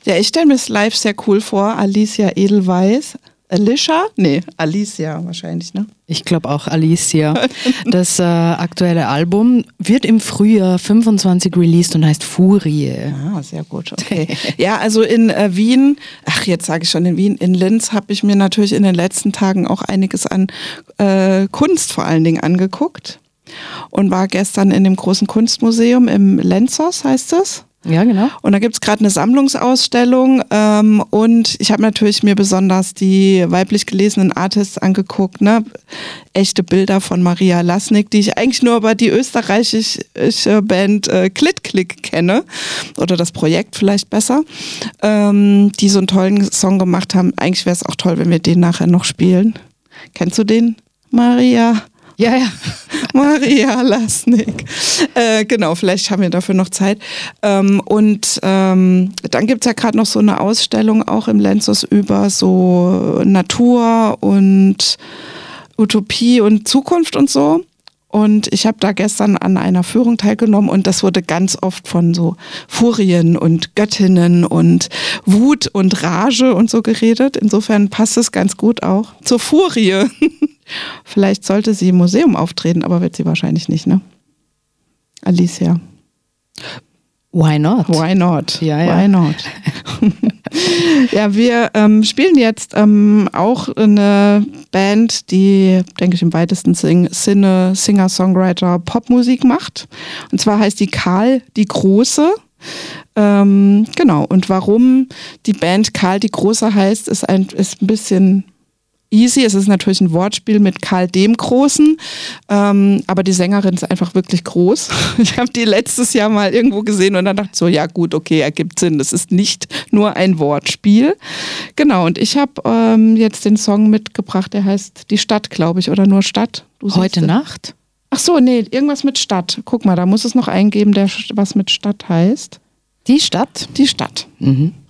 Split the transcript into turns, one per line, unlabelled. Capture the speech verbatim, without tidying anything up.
Ja, ich stelle mir es live sehr cool vor. Alicia Edelweiss. Alicia? Nee, Alicia wahrscheinlich, ne?
Ich glaube auch Alicia. Das äh, aktuelle Album wird im Frühjahr fünfundzwanzig released und heißt Furie.
Ah, sehr gut, okay. Ja, also in äh, Wien, ach jetzt sage ich schon in Wien, in Linz habe ich mir natürlich in den letzten Tagen auch einiges an äh, Kunst vor allen Dingen angeguckt und war gestern in dem großen Kunstmuseum im Lenzos, heißt es.
Ja, genau.
Und da gibt's gerade eine Sammlungsausstellung ähm, und ich habe natürlich mir besonders die weiblich gelesenen Artists angeguckt, ne? Echte Bilder von Maria Lasnik, die ich eigentlich nur über die österreichische Band äh, Klitt-Klick kenne oder das Projekt vielleicht besser, ähm, die so einen tollen Song gemacht haben. Eigentlich wäre es auch toll, wenn wir den nachher noch spielen. Kennst du den, Maria?
Ja, ja.
Maria Lasnik. Äh, genau, vielleicht haben wir dafür noch Zeit. Ähm, und ähm, dann gibt's ja gerade noch so eine Ausstellung auch im Lenzos über so Natur und Utopie und Zukunft und so. Und ich habe da gestern an einer Führung teilgenommen und das wurde ganz oft von so Furien und Göttinnen und Wut und Rage und so geredet. Insofern passt es ganz gut auch zur Furie. Vielleicht sollte sie im Museum auftreten, aber wird sie wahrscheinlich nicht, ne? Alicia.
Why not?
Why not?
Ja, ja.
Why not? Ja, wir ähm, spielen jetzt ähm, auch eine Band, die, denke ich, im weitesten Sinne Singer-Songwriter Popmusik macht. Und zwar heißt die Karl die Große. Ähm, genau, und warum die Band Karl die Große heißt, ist ein, ist ein bisschen easy. Es ist natürlich ein Wortspiel mit Karl dem Großen, ähm, aber die Sängerin ist einfach wirklich groß. Ich habe die letztes Jahr mal irgendwo gesehen und dann dachte ich so, ja gut, okay, ergibt Sinn. Das ist nicht nur ein Wortspiel. Genau, und ich habe ähm, jetzt den Song mitgebracht, der heißt Die Stadt, glaube ich, oder nur Stadt. Du
Heute Nacht?
Ach so, nee, irgendwas mit Stadt. Guck mal, da muss es noch eingeben, der was mit Stadt heißt.
Die Stadt?
Die Stadt.
Mhm.